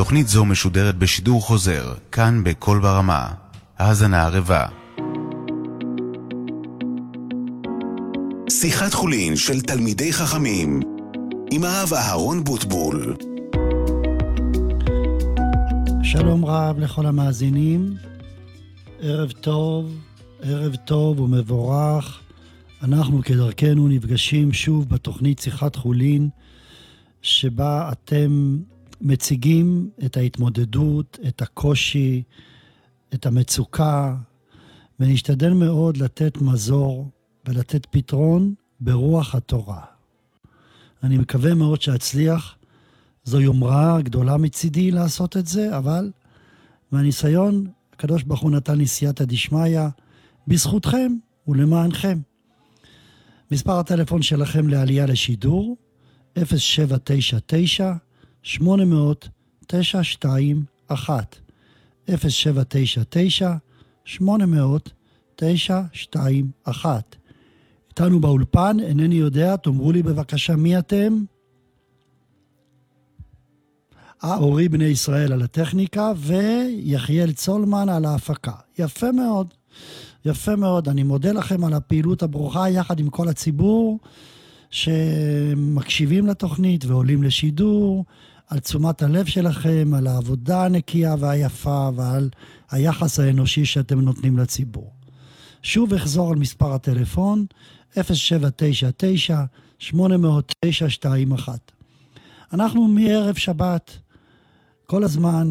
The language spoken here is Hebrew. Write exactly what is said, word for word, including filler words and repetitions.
תוכנית זו משודרת בשידור חוזר, כאן בכל ברמה. האזנה ערבה. שיחת חולין של תלמידי חכמים עם הרב אהרון בוטבול. שלום רב לכל המאזינים, ערב טוב, ערב טוב ומבורך. אנחנו כדרכנו נפגשים שוב בתוכנית שיחת חולין, שבה אתם מציגים את ההתמודדות, את הקושי, את המצוקה, ונשתדל מאוד לתת מזור ולתת פתרון ברוח התורה. אני מקווה מאוד שאצליח. זו יומרה גדולה מצידי לעשות את זה, אבל מהניסיון, הקדוש ברוך הוא נתן לי סייעתא דשמיא, בזכותכם ולמענכם. מספר הטלפון שלכם לעלייה לשידור, אפס שבע תשע תשע שמונה אפס אפס תשע שתיים אחת, אפס שבע תשע תשע שמונה אפס אפס תשע שתיים אחת. איתנו באולפן, אינני יודע, תאמרו לי בבקשה מי אתם? אורי בני ישראל על הטכניקה, ויחיאל צולמן על ההפקה. יפה מאוד, יפה מאוד. אני מודה לכם על הפעילות הברוכה, יחד עם כל הציבור שמקשיבים לתוכנית ועולים לשידור, על תשומת הלב שלכם, על העבודה הנקייה והיפה, ועל היחס האנושי שאתם נותנים לציבור. שוב אחזור על מספר הטלפון, אפס שבע תשע תשע שמונה אפס אפס תשע שתיים אחת. אנחנו מערב שבת, כל הזמן